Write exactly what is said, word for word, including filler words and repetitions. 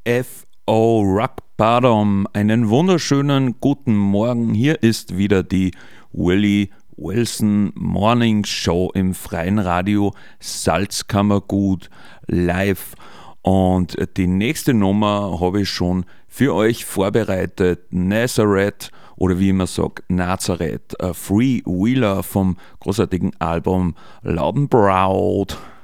F O Rock Bottom. Einen wunderschönen guten Morgen. Hier ist wieder die Willie Wilson Morning Show im freien Radio Salzkammergut live. Und die nächste Nummer habe ich schon für euch vorbereitet. Nazareth oder wie man sagt, Nazareth, a Freewheeler vom großartigen Album Laubenbraut.